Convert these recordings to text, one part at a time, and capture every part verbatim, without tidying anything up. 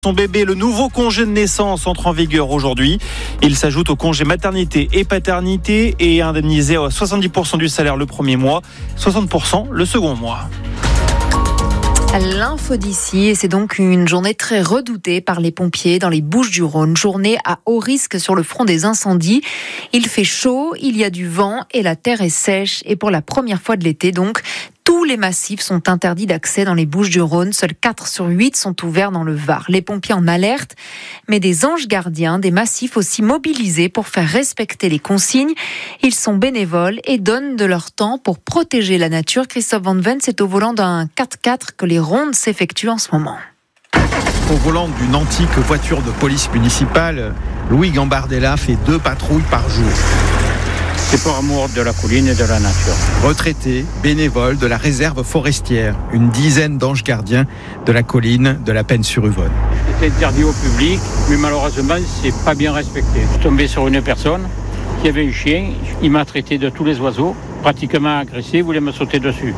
Son bébé, le nouveau congé de naissance entre en vigueur aujourd'hui. Il s'ajoute au congé maternité et paternité et est indemnisé à soixante-dix pour cent du salaire le premier mois, soixante pour cent le second mois. L'info d'ici, et c'est donc une journée très redoutée par les pompiers dans les Bouches-du-Rhône. Journée à haut risque sur le front des incendies. Il fait chaud, il y a du vent et la terre est sèche. Et pour la première fois de l'été donc, tous les massifs sont interdits d'accès dans les Bouches-du-Rhône. Seuls quatre sur huit sont ouverts dans le Var. Les pompiers en alerte, mais des anges gardiens, des massifs aussi mobilisés pour faire respecter les consignes. Ils sont bénévoles et donnent de leur temps pour protéger la nature. Christophe Van Ven, c'est au volant d'un quatre-quatre que les rondes s'effectuent en ce moment. Au volant d'une antique voiture de police municipale, Louis Gambardella fait deux patrouilles par jour. C'est pour amour de la colline et de la nature. Retraité, bénévole de la réserve forestière, une dizaine d'anges gardiens de la colline de la Penne-sur-Yvonne. C'est interdit au public, mais malheureusement, c'est pas bien respecté. Je suis tombé sur une personne qui avait un chien, il m'a traité de tous les oiseaux, pratiquement agressé, il voulait me sauter dessus.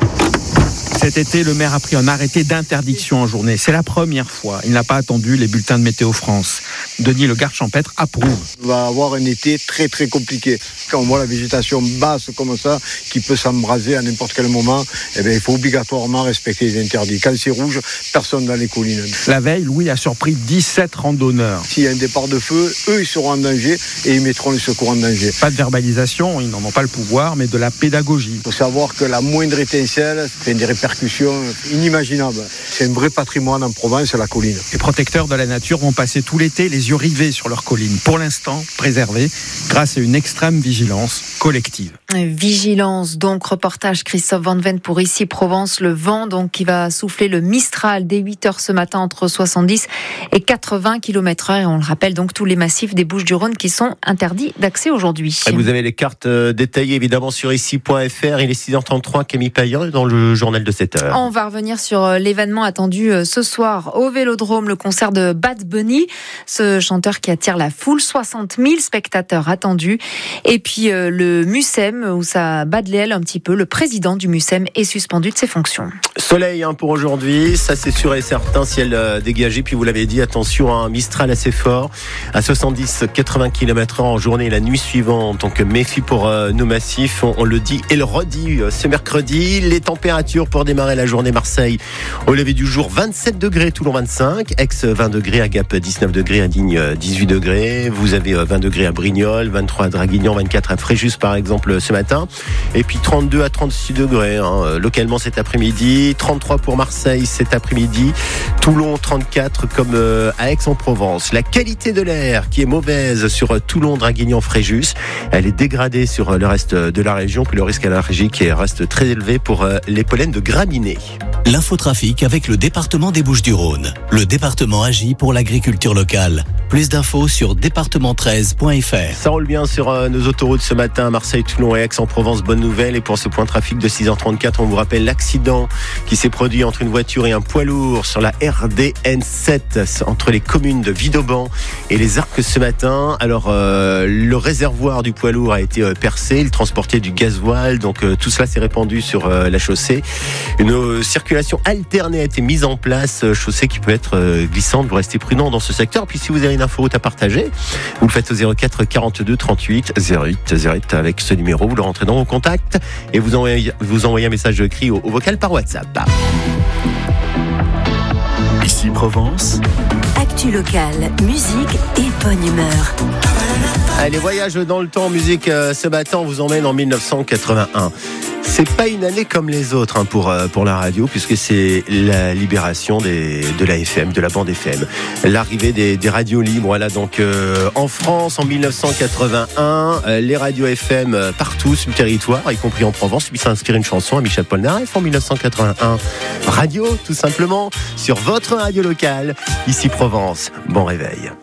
Cet été, le maire a pris un arrêté d'interdiction en journée. C'est la première fois. Il n'a pas attendu les bulletins de Météo France. Denis le garde-champêtre approuve. On va avoir un été très très compliqué. Quand on voit la végétation basse comme ça, qui peut s'embraser à n'importe quel moment, eh bien, il faut obligatoirement respecter les interdits. Quand c'est rouge, personne dans les collines. La veille, Louis a surpris dix-sept randonneurs. S'il y a un départ de feu, eux, ils seront en danger et ils mettront les secours en danger. Pas de verbalisation, ils n'en ont pas le pouvoir, mais de la pédagogie. Il faut savoir que la moindre étincelle fait des répercussions inimaginables. C'est un vrai patrimoine en Provence, la colline. Les protecteurs de la nature vont passer tout l'été les yeux rivés sur leur colline. Pour l'instant, préservée grâce à une extrême vigilance collective. Vigilance, donc, reportage Christophe Van Ven pour Ici Provence. Le vent, donc, qui va souffler le Mistral dès huit heures ce matin entre soixante-dix et quatre-vingts kilomètres heure. Et on le rappelle, donc, tous les massifs des Bouches-du-Rhône qui sont interdits d'accès aujourd'hui. Et vous avez les cartes détaillées, évidemment, sur ici point f r. Il est six heures trente-trois, Camille Payan dans le journal de sept heures. On va revenir sur l'événement attendu ce soir au Vélodrome, le concert de Bad Bunny, ce chanteur qui attire la foule, soixante mille spectateurs attendus. Et puis euh, le MUSEM, où ça bat de l'aile un petit peu, le président du MUSEM est suspendu de ses fonctions. Soleil hein, pour aujourd'hui, ça c'est sûr et certain, ciel euh, dégagé. Puis vous l'avez dit, attention, un Mistral assez fort, à soixante-dix à quatre-vingts kilomètres heure en journée et la nuit suivante. Donc méfie pour euh, nos massifs, on, on le dit et le redit euh, ce mercredi. Les températures pour démarrer la journée: Marseille au lever du jour vingt-sept degrés, Toulon vingt-cinq, Aix vingt degrés, à Gap dix-neuf degrés, à Digne dix-huit degrés, vous avez vingt degrés à Brignoles, vingt-trois à Draguignan, vingt-quatre à Fréjus par exemple ce matin, et puis trente-deux à trente-six degrés hein, localement cet après-midi, trente-trois pour Marseille cet après-midi, Toulon trente-quatre comme euh, à Aix-en-Provence. La qualité de l'air qui est mauvaise sur Toulon, Draguignan, Fréjus, elle est dégradée sur le reste de la région, puis le risque allergique reste très élevé pour euh, les pollens de graminées. L'infotrafic avec le département des Bouches-du-Rhône. Le département agit pour l'agriculture locale. Plus d'infos sur département treize point f r. Ça roule bien sur euh, nos autoroutes ce matin, Marseille, Toulon et Aix-en-Provence. Bonne nouvelle. Et pour ce point trafic de six heures trente-quatre, on vous rappelle l'accident qui s'est produit entre une voiture et un poids lourd sur la R D N sept entre les communes de Vidauban et les Arcs ce matin. Alors euh, le réservoir du poids lourd a été euh, percé, il transportait du gasoil, donc euh, tout cela s'est répandu sur euh, la chaussée. Une euh, circulation alternée a été mise en place, euh, chaussée qui peut être euh, glissante. Vous restez prudent dans ce secteur. Puis si vous avez une inforoute à partager, vous le faites au zéro quatre quarante-deux trente-huit zéro huit zéro huit avec ce numéro, vous le rentrez dans vos contacts et vous envoyez, vous envoyez un message écrit au, au vocal par WhatsApp. Ici Provence. Actu locale, musique et bonne humeur. Allez, voyage dans le temps, musique euh, ce matin, on vous emmène en dix-neuf cent quatre-vingt-un. C'est pas une année comme les autres hein, pour, euh, pour la radio, puisque c'est la libération des, de la F M, de la bande F M. L'arrivée des, des radios libres. Voilà, donc euh, en France, en dix-neuf cent quatre-vingt-un, euh, les radios F M euh, partout sur le territoire, y compris en Provence. Puis ça a inspiré une chanson à Michel Polnareff en dix-neuf cent quatre-vingt-un. Radio, tout simplement, sur votre radio locale, ici Provence. Bon réveil.